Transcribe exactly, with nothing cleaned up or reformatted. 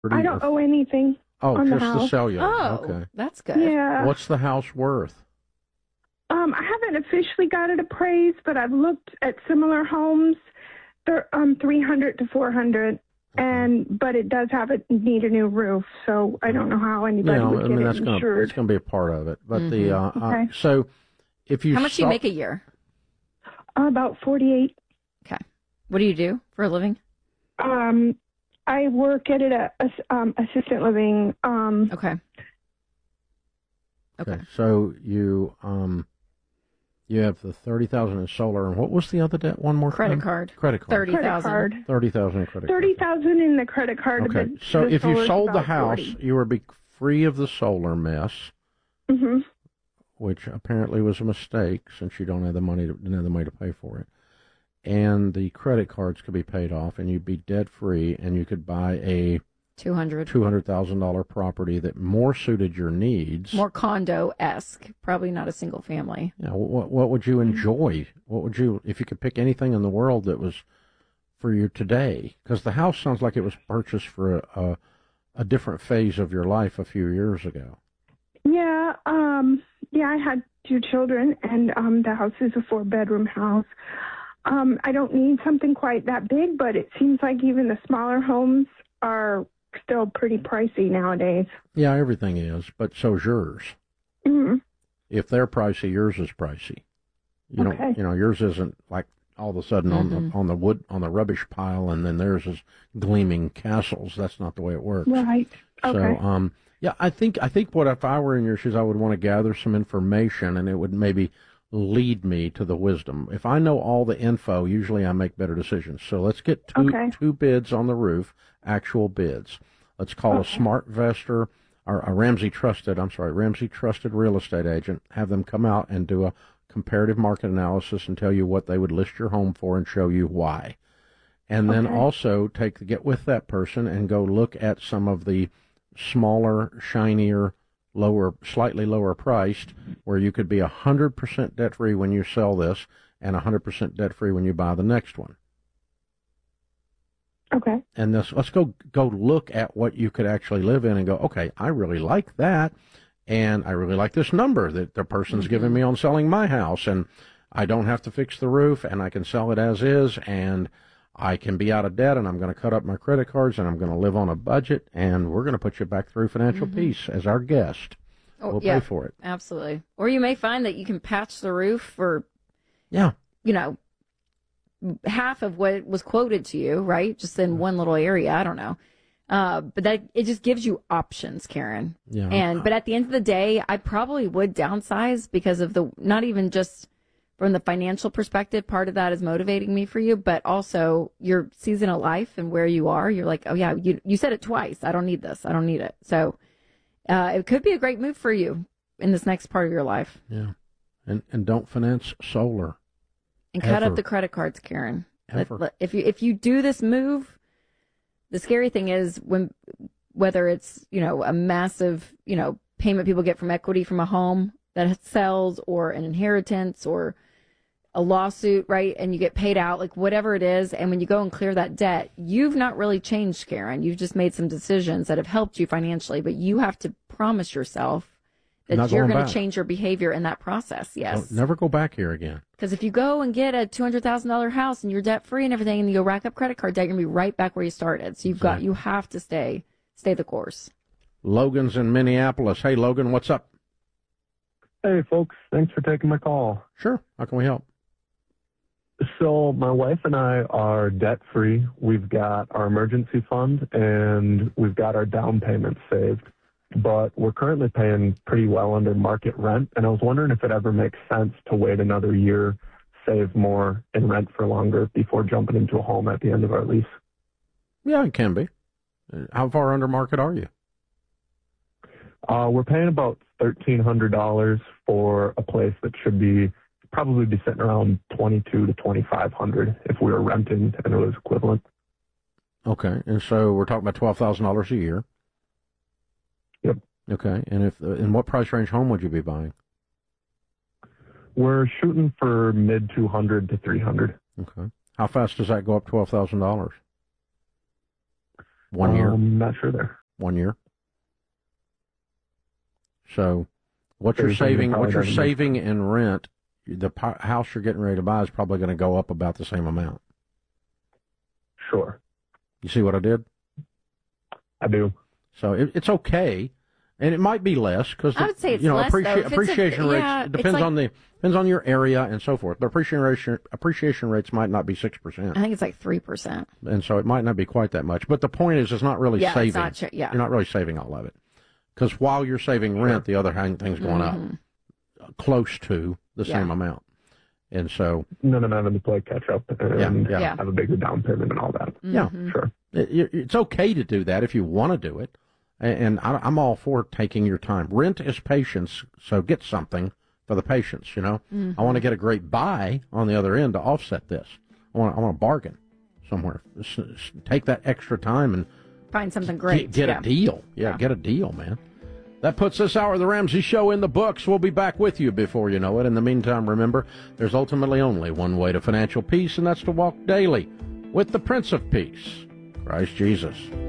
I don't owe anything Oh, on the just the house. cellular. Oh, Okay. that's good. Yeah. What's the house worth? Um, I haven't officially got it appraised, but I've looked at similar homes. They're um three hundred to four hundred, and but it does have a need a new roof, so I don't know how anybody Yeah, would I get mean it that's gonna insured. it's gonna be a part of it. But the Mm-hmm. uh, Okay. uh, so if you How much do you saw- make a year? Uh, about forty-eight. Okay. What do you do for a living? Um, I work at a, a um, assistant living. Um, Okay. Okay. Okay, so you um you have the thirty thousand in solar, and what was the other debt? One more Credit time? card. Credit card. Thirty credit thousand. card. Thirty thousand in credit Thirty card. thousand in the credit card. Okay, but so the if you solar's sold the about house, forty. you would be free of the solar mess, Mm-hmm. which apparently was a mistake since you don't have the money to, didn't have the money to pay for it. And the credit cards could be paid off, and you'd be debt free, and you could buy a Two hundred. two hundred thousand dollar property that more suited your needs. More condo esque. Probably not a single family. Yeah, what what would you enjoy? What would you, if you could pick anything in the world that was for you today? Because the house sounds like it was purchased for a, a a different phase of your life a few years ago. Yeah, um, yeah, I had two children, and um, the house is a four-bedroom house. Um, I don't need something quite that big, but it seems like even the smaller homes are still pretty pricey nowadays. Yeah, everything is, but so's yours. Mm-hmm. If they're pricey, yours is pricey. You Okay. know, you know, yours isn't like all of a sudden on Mhm. the on the wood on the rubbish pile, and then theirs is gleaming castles. That's not the way it works. Right. Okay. So, um, yeah, I think I think what if I were in your shoes, I would want to gather some information, and it would maybe lead me to the wisdom. If I know all the info, usually I make better decisions. So let's get two Okay. two bids on the roof, actual bids. Let's call Okay. a smart investor or a Ramsey trusted. I'm sorry, Ramsey trusted real estate agent. Have them come out and do a comparative market analysis and tell you what they would list your home for and show you why. And then Okay. also take get with that person and go look at some of the smaller, shinier, lower, slightly lower priced, where you could be a hundred percent debt free when you sell this, and a hundred percent debt free when you buy the next one. Okay. And this, let's go go look at what you could actually live in and go, okay, I really like that, and I really like this number that the person's Mm-hmm. giving me on selling my house, and I don't have to fix the roof, and I can sell it as is, and I can be out of debt, and I'm going to cut up my credit cards, and I'm going to live on a budget, and we're going to put you back through financial Mm-hmm. peace as our guest. Oh, We'll yeah, pay for it. Absolutely. Or you may find that you can patch the roof for, Yeah. you know, half of what was quoted to you, right? Just in one little area. I don't know. Uh, but that it just gives you options, Karen. Yeah. And but at the end of the day, I probably would downsize because of the not even just from the financial perspective, part of that is motivating me for you, but also your season of life and where you are. You're like, oh yeah, you you said it twice. I don't need this. I don't need it. So uh, it could be a great move for you in this next part of your life. Yeah. And and don't finance solar. And cut Ever. up the credit cards, Karen. Let- Ever. let- if you if you do this move, the scary thing is when whether it's you know a massive you know payment people get from equity from a home that sells or an inheritance or a lawsuit, right? And you get paid out, like whatever it is. And when you go and clear that debt, you've not really changed, Karen. You've just made some decisions that have helped you financially, but you have to promise yourself that Not you're going going to back. change your behavior in that process. Yes. Don't, never go back here again. Because if you go and get a two hundred thousand dollars house and you're debt free and everything, and you go rack up credit card debt, you're going to be right back where you started. So you've got, Exactly. you have to stay, stay the course. Logan's in Minneapolis. Hey, Logan, what's up? Hey, folks. Thanks for taking my call. Sure. How can we help? So my wife and I are debt-free. We've got our emergency fund, and we've got our down payment saved. But we're currently paying pretty well under market rent, and I was wondering if it ever makes sense to wait another year, save more, and rent for longer before jumping into a home at the end of our lease. Yeah, it can be. Uh, How far under market are you? Uh, we're paying about thirteen hundred dollars for a place that should be probably be sitting around twenty-two to twenty-five hundred if we were renting and it was equivalent. Okay, and so we're talking about twelve thousand dollars a year. Yep. Okay, and if uh, in what price range home would you be buying? We're shooting for mid two hundred to three hundred. Okay, how fast does that go up twelve thousand dollars? One year? Um, not sure there. One year. So what So you're you're saying saving, it what probably you're doesn't make saving in rent, the po- house you're getting ready to buy is probably going to go up about the same amount. Sure. You see what I did? I do. So it, it's okay, and it might be less because I would say it's you know less, appreci- though. If it's a- appreciation rates yeah, it it's depends like- on the depends on your area and so forth. But appreciation appreciation rates might not be six percent, I think it's like three percent. and so it might not be quite that much. But the point is, it's not really Yeah, saving. it's not. Ch- yeah, You're not really saving all of it because while you're saving rent, the other hand, thing's going Mhm. up close to the Yeah. same amount, and so And then I'm having to play catch up and Yeah, yeah. have a bigger down payment and all that. yeah. Mhm. Sure. It, it's okay to do that if you want to do it, and I, I'm all for taking your time. Rent is patience, so get something for the patience. You know, Mm-hmm. I want to get a great buy on the other end to offset this. I want I want to bargain somewhere. S- s- Take that extra time and Find something great. get, get yeah. a deal. Yeah, Yeah. get a deal, man. That puts this hour of the Ramsey Show in the books. We'll be back with you before you know it. In the meantime, remember, there's ultimately only one way to financial peace, and that's to walk daily with the Prince of Peace, Christ Jesus.